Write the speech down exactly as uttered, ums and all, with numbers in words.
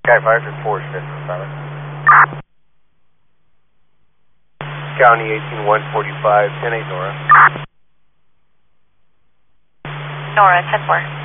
Sky five for four, fifth, seven. County eighteen one forty-five, ten eight Nora. Nora, ten four.